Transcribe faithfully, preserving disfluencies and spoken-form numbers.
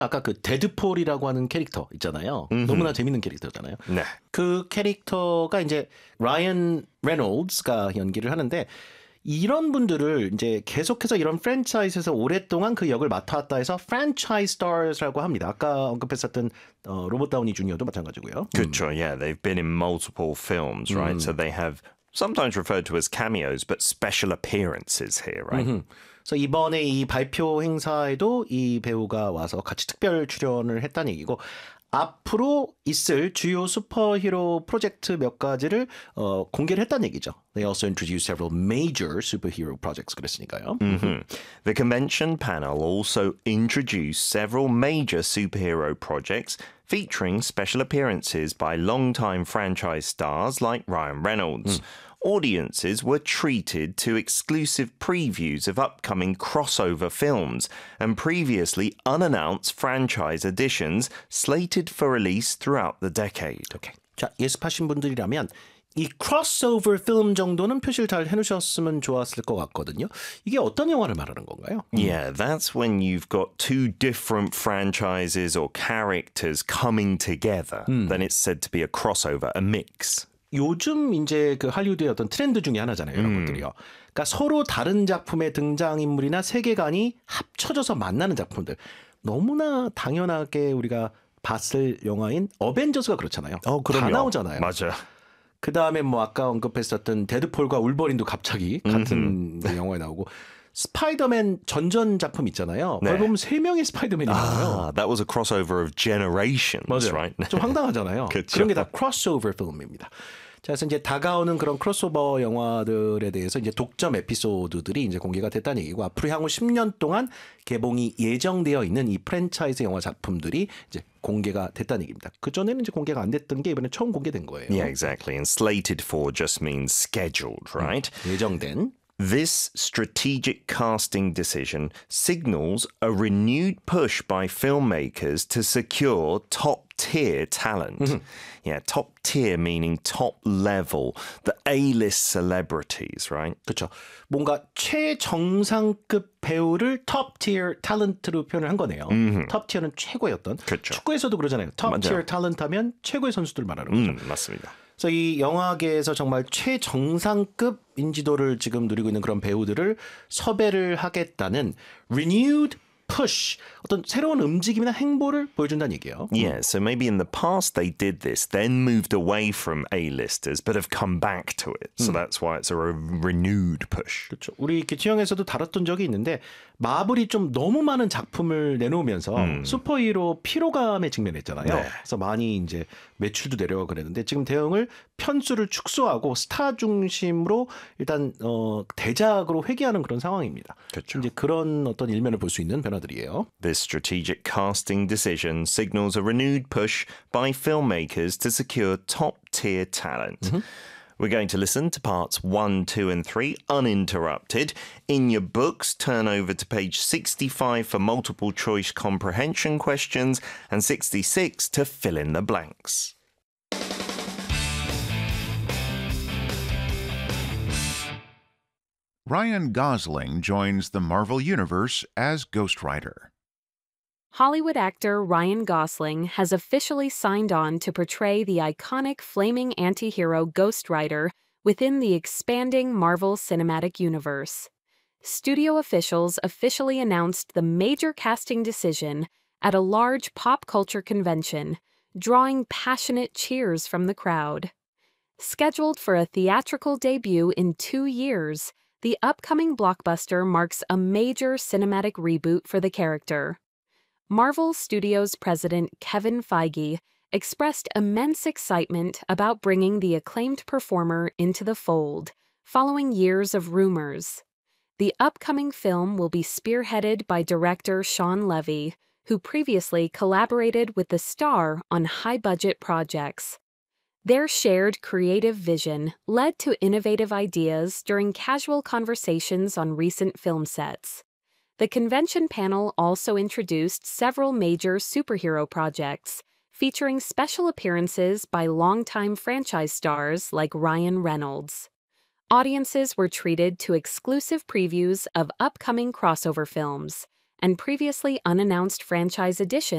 아까 그 데드폴이라고 하는 캐릭터 있잖아요. 음흠. 너무나 재밌는 캐릭터잖아요. 네. 그 캐릭터가 이제 라이언 레놀드가 연기를 하는데 이런 분들을 이제 계속해서 이런 프랜차이즈에서 오랫동안 그 역을 맡아왔다 해서 프랜차이즈 스타즈라고 합니다. 아까 언급했었던 어, 로버트 다우니 주니어도 마찬가지고요. 그렇죠. Yeah, they've been in multiple films, right? So they have sometimes referred to as cameos, but special appearances here, right? 음흠. 그래서 이번에 이 발표 행사에도 이 배우가 와서 같이 특별 출연을 했다는 얘기고 앞으로 있을 주요 슈퍼히로 프로젝트 몇 가지를 어, 공개를 했다는 얘기죠. They also introduced several major superhero projects 그랬으니까요. Mm-hmm. The convention panel also introduced several major superhero projects featuring special appearances by longtime franchise stars like Ryan Reynolds. Mm. Audiences were treated to exclusive previews of upcoming crossover films and previously unannounced franchise editions slated for release throughout the decade. Okay. 자, 예습하신 분들이라면 이 크로스오버 필름 정도는 표시를 잘 해놓으셨으면 좋았을 것 같거든요. 이게 어떤 영화를 말하는 건가요? Yeah, that's when you've got two different franchises or characters coming together. 음. Then it's said to be a crossover, a mix. 요즘 이제 그 할리우드의 어떤 트렌드 중에 하나잖아요. 이런 음. 것들이요. 그러니까 서로 다른 작품의 등장인물이나 세계관이 합쳐져서 만나는 작품들. 너무나 당연하게 우리가 봤을 영화인 어벤져스가 그렇잖아요. 어, 다 나오잖아요. 맞아요. 그 다음에 뭐 아까 언급했었던 데드폴과 울버린도 갑자기 같은 영화에 나오고 스파이더맨 전전 작품 있잖아요. 네. 거기 보면 세 명의 스파이더맨이 나와요. Ah, that was a crossover of generations, 맞아요. right? 좀 황당하잖아요. 그런 게 다 크로스오버 필름입니다. 자, 그래서 이제 다가오는 그런 크로스오버 영화들에 대해서 이제 독점 에피소드들이 이제 공개가 됐다는 얘기고 앞으로 향후 십 년 동안 개봉이 예정되어 있는 이 프랜차이즈 영화 작품들이 이제 공개가 됐다는 얘기입니다. 그 전에는 이제 공개가 안 됐던 게 이번에 처음 공개된 거예요. Yeah, exactly. And slated for just means scheduled, right? 음, 예정된. This strategic casting decision signals a renewed push by filmmakers to secure top-tier talent. Mm-hmm. Yeah, top-tier meaning top-level, the A-list celebrities, right? 그렇죠. 뭔가 최정상급 배우를 top-tier 탤런트로 표현을 한 거네요. Mm-hmm. top-tier는 최고의 어떤. 그렇죠. 축구에서도 그러잖아요. top-tier 탤런트 하면 최고의 선수들 말하는 거죠. 음, 맞습니다. 그래서 이 영화계에서 정말 최정상급 인지도를 지금 누리고 있는 그런 배우들을 섭외를 하겠다는 renewed push, 어떤 새로운 움직임이나 행보를 보여준다는 얘기예요. Yeah, so maybe in the past they did this, then moved away from A-listers, but have come back to it. So 음. that's why it's a renewed push. 그렇죠. 우리 기치형에서도 다뤘던 적이 있는데 마블이 좀 너무 많은 작품을 내놓으면서 음. 슈퍼히로 피로감에 직면했잖아요. 네. 그래서 많이 이제 매출도 내려가고 그랬는데 지금 대응을 편수를 축소하고 스타 중심으로 일단 어, 대작으로 회귀하는 그런 상황입니다. 그렇죠. 이제 그런 어떤 일면을 볼 수 있는 변화들이에요. This strategic casting decision signals a renewed push by filmmakers to secure top-tier talent. Mm-hmm. We're going to listen to parts one, two, and three uninterrupted. In your books, turn over to page sixty-five for multiple choice comprehension questions and sixty-six to fill in the blanks. Ryan Gosling joins the Marvel Universe as Ghost Rider. Hollywood actor Ryan Gosling has officially signed on to portray the iconic flaming anti-hero Ghost Rider within the expanding Marvel Cinematic Universe. Studio officials officially announced the major casting decision at a large pop culture convention, drawing passionate cheers from the crowd. Scheduled for a theatrical debut in two years, the upcoming blockbuster marks a major cinematic reboot for the character. Marvel Studios president Kevin Feige expressed immense excitement about bringing the acclaimed performer into the fold, following years of rumors. The upcoming film will be spearheaded by director Shawn Levy, who previously collaborated with the star on high-budget projects. Their shared creative vision led to innovative ideas during casual conversations on recent film sets. The convention panel also introduced several major superhero projects, featuring special appearances by longtime franchise stars like Ryan Reynolds. Audiences were treated to exclusive previews of upcoming crossover films and previously unannounced franchise additions